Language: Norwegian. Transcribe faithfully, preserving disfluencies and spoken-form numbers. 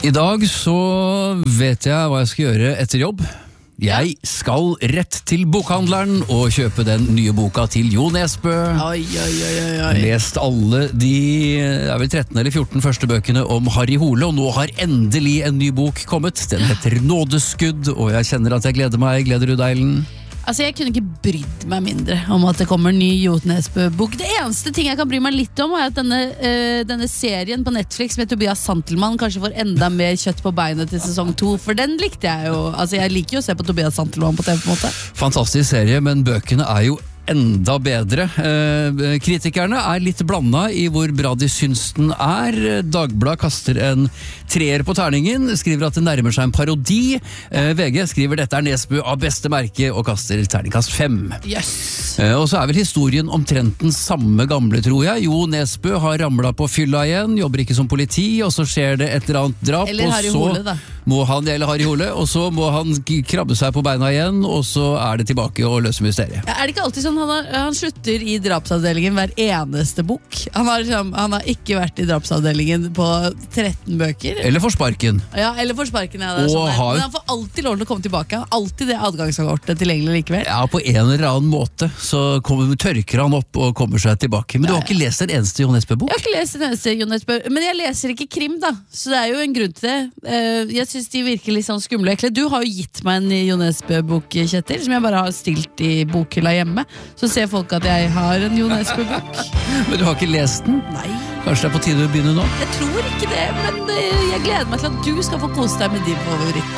I dag så vet jeg hva jeg skal gjøre etter jobb. Jeg skal rett til bokhandleren og kjøpe den nye boka til Jo Nesbø. Oi, oi, oi, oi. Lest alle de er vel tretten eller fjorten første bøkene om Harry Hole, og nå har endelig en ny bok kommet. Den heter Nådeskudd, og jeg kjenner at jeg gleder meg. Gleder du deg, Ellen? Altså, jeg kunne ikke brydd meg mindre om at det kommer en ny Jo Nesbø-bok. Det eneste ting jeg kan bry meg litt om, er at denne, uh, denne serien på Netflix med Tobias Santelmann kanskje får enda mer kjøtt på beinet til sesong to, for den likte jeg jo. Altså, jeg liker jo å se på Tobias Santelmann på T V på en måte. Fantastisk serie, men bøkene er jo enda bedre. Eh, kritikerne er litt blanda i hvor bra de syns den er. Dagbladet kaster en treer på terningen, skriver at det nærmer seg en parodi. Eh, V G skriver dette er Nesbø av beste merke og kaster terningkast fem. Yes. Eh, og så er vel historien omtrent den samme gamle, tror jeg. Jo Nesbø har ramlet på fylla igjen, jobber ikke som politi, og så skjer det et eller annet drap. Eller Harry Hole, da. Må han, eller Harry Hole, og så må han krabbe seg på beina igjen, og så er det tilbake og løse mysteriet. Ja, er det ikke alltid sånn han, har, han slutter i drapsavdelingen hver eneste bok? Han har, liksom, han har ikke vært i drapsavdelingen på tretten bøker. Eller for sparken. Ja, eller for sparken, ja, det er Og sånn der. har- Men han får alltid lov til å komme tilbake. Han har alltid det adgangskortet tilgjengelig likevel. Ja, på en eller annen måte så kommer, tørker han opp og kommer seg tilbake. Men du har ikke lest en eneste Jo Nesbø-bok? Jeg har ikke lest den eneste Jo Nesbø, men jeg leser ikke krim, da. Så det er jo en grunn til det. Eh, Jeg synes de virker litt sånn skumle og ekle. Du har jo gitt meg en Jo Nesbø-bok, Kjetil, som jeg bare har stilt i bokhylla hjemme. Så ser folk at jeg har en Jo Nesbø-bok. Men du har ikke lest den? Nei, Kanskje det er på tide å begynne nå? jeg tror ikke det, men eh, jeg gleder meg til at du skal få kose deg med din favoritt.